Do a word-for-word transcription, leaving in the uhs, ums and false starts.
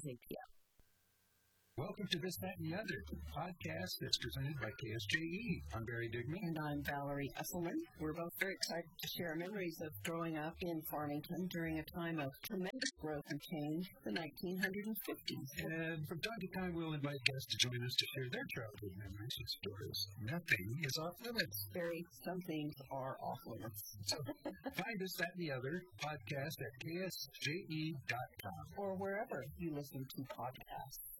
eight p.m. Welcome to This, That, and the Other, podcast that's presented by K S J E. I'm Barry Digman. And I'm Valerie Esselman. We're both very excited to share memories of growing up in Farmington during a time of tremendous growth and change, the nineteen fifties. And from time to time, we'll invite guests to join us to share their childhood memories and stories. Nothing is off limits. Barry, some things are off limits. So find This, That, and the Other podcast at K S J E dot com. Or wherever you listen to podcasts.